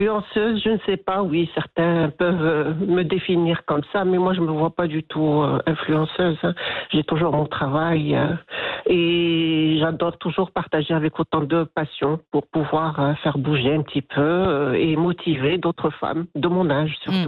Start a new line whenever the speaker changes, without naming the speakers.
Influenceuse, je ne sais pas, oui, certains peuvent me définir comme ça, mais moi je ne me vois pas du tout influenceuse, hein. J'ai toujours mon travail et j'adore toujours partager avec autant de passion pour pouvoir faire bouger un petit peu et motiver d'autres femmes de mon âge
Mmh.
surtout.